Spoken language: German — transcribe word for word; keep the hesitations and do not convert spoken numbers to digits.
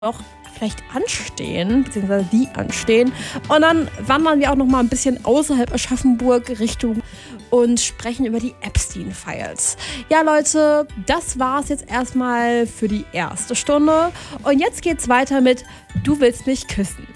auch vielleicht anstehen, beziehungsweise die anstehen. Und dann wandern wir auch noch mal ein bisschen außerhalb Aschaffenburg Richtung und sprechen über die Epstein-Files. Ja, Leute, das war's jetzt erstmal für die erste Stunde. Und jetzt geht's weiter mit Du willst mich küssen.